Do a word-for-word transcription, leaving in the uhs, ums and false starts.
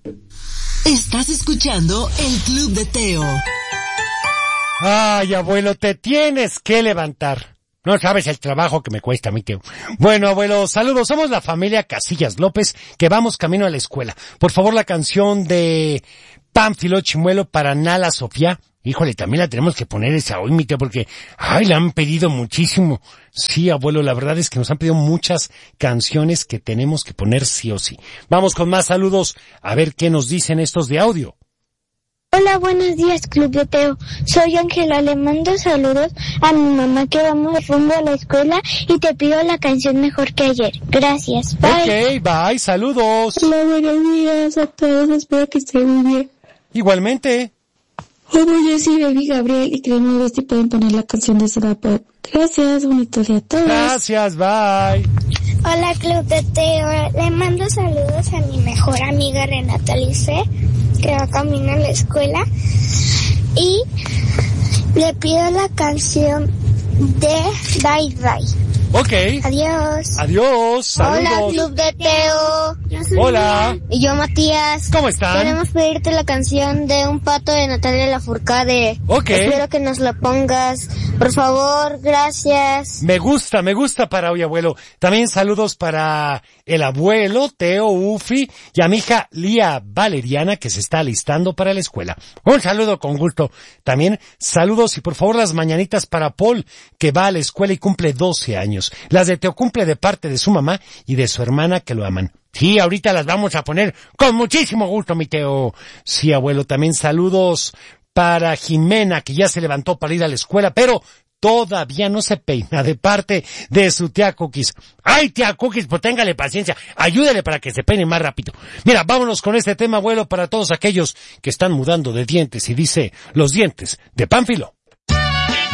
Estás escuchando el Club de Teo. Ay, abuelo, te tienes que levantar. No sabes el trabajo que me cuesta a mí, Teo. Bueno, abuelo, saludos. Somos la familia Casillas López, que vamos camino a la escuela. Por favor, la canción de Pánfilo Chimuelo para Nala Sofía. Híjole, también la tenemos que poner esa hoy, mi Teo, porque, ay, la han pedido muchísimo. Sí, abuelo, la verdad es que nos han pedido muchas canciones que tenemos que poner sí o sí. Vamos con más saludos, a ver qué nos dicen estos de audio. Hola, buenos días, Club de Teo. Soy Ángela, le mando saludos a mi mamá que vamos rumbo a la escuela y te pido la canción Mejor que Ayer. Gracias, bye. Ok, bye, saludos. Hola, buenos días a todos, espero que estén muy bien. Igualmente. Hola, yo soy Baby Gabriel y queremos ver si pueden poner la canción de Soda Pop. Gracias, bonito día a todos. Gracias, bye. Hola, Club de Teo. Le mando saludos a mi mejor amiga Renata Lice, que va camino a la escuela. Y le pido la canción de Bye Bye. Ok. Adiós. Adiós, saludos. Hola, Club de Teo. Yo soy Hola. Miguel. Y yo, Matías. ¿Cómo están? Queremos pedirte la canción de Un Pato de Natalia Lafourcade. Ok. Espero que nos la pongas. Por favor, gracias. Me gusta, me gusta para hoy, abuelo. También saludos para el abuelo, Teo, Ufi, y a mi hija Lía Valeriana, que se está alistando para la escuela. Un saludo con gusto. También saludos y por favor las mañanitas para Paul, que va a la escuela y cumple doce años. Las de Teo cumple de parte de su mamá y de su hermana que lo aman. Sí, ahorita las vamos a poner con muchísimo gusto, mi Teo. Sí, abuelo, también saludos para Jimena, que ya se levantó para ir a la escuela, pero todavía no se peina, de parte de su tía Cookies. ¡Ay, tía Cookies, pues téngale paciencia! Ayúdale para que se peine más rápido. Mira, vámonos con este tema, abuelo, para todos aquellos que están mudando de dientes, y dice, los dientes de Pánfilo.